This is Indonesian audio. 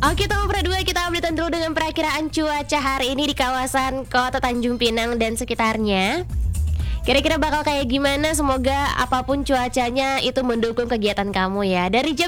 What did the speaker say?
Oke, Tomo Pro 2, kita update dulu dengan perakiraan cuaca hari ini di kawasan Kota Tanjung Pinang dan sekitarnya. Kira-kira bakal kayak gimana? Semoga apapun cuacanya itu mendukung kegiatan kamu ya. Dari jam